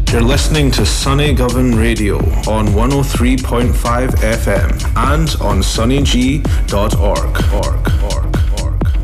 You're listening to Sunny Govan Radio on 103.5 FM and on sunnyg.org.